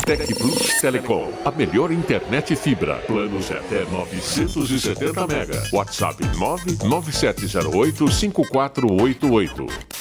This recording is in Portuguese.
Tec Plus Telecom, a melhor internet fibra. Planos até 970 mega. WhatsApp 997085488.